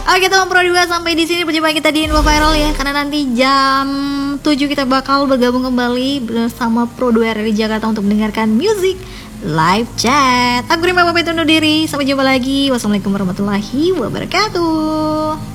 Oke teman Pro 2, sampai di sini perjumpaan kita di Info Viral ya. Karena nanti jam 7 kita bakal bergabung kembali bersama Pro 2 RRI Jakarta untuk mendengarkan music live chat. Aku Rima pamit undur diri. Sampai jumpa lagi. Wassalamualaikum warahmatullahi wabarakatuh.